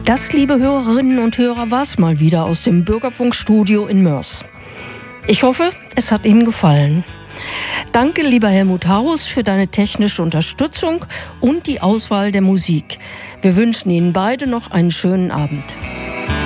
Das, liebe Hörerinnen und Hörer, war's mal wieder aus dem Bürgerfunkstudio in Moers. Ich hoffe, es hat Ihnen gefallen. Danke, lieber Helmut Haus, für deine technische Unterstützung und die Auswahl der Musik. Wir wünschen Ihnen beide noch einen schönen Abend.